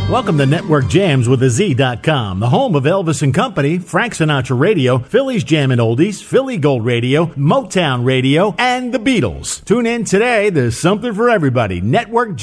Welcome to Network Jams with a Z.com, the home of Elvis and Company, Frank Sinatra Radio, Philly's Jam and Oldies, Philly Gold Radio, Motown Radio, and the Beatles. Tune in today. There's something for everybody. Network